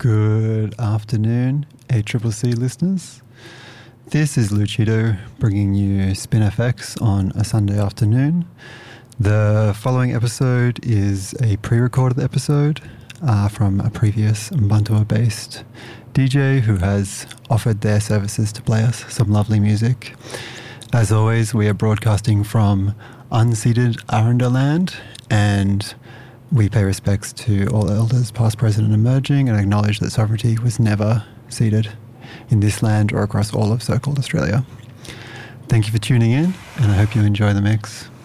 Good afternoon, ACCC listeners. This is Lucido bringing you Spin FX on a Sunday afternoon. The following episode is a pre-recorded episode from a previous Mbantua-based DJ who has offered their services to play us some lovely music. As always, we are broadcasting from unceded Aranda land, and we pay respects to all elders, past, present and emerging, and acknowledge that sovereignty was never ceded in this land or across all of so-called Australia. Thank you for tuning in, and I hope you enjoy the mix.